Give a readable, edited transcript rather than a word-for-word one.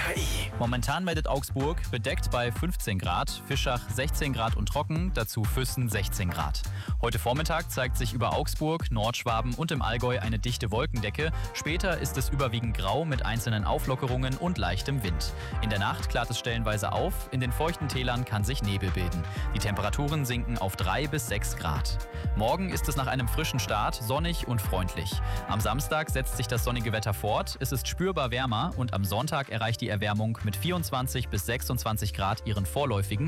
KI. Momentan meldet Augsburg bedeckt bei 15 Grad, Fischach 16 Grad und trocken, dazu Füssen 16 Grad. Heute Vormittag zeigt sich über Augsburg, Nordschwaben und im Allgäu eine dichte Wolkendecke. Später ist es überwiegend grau mit einzelnen Auflockerungen und leichtem Wind. In der Nacht klart es stellenweise auf, in den feuchten Tälern kann sich Nebel bilden. Die Temperaturen sinken auf 3 bis 6 Grad. Morgen ist es nach einem frischen Start sonnig und freundlich. Am Samstag setzt sich das sonnige Wetter fort, es ist spürbar wärmer und am Sonntag erreicht die Erwärmung mit 24 bis 26 Grad ihren vorläufigen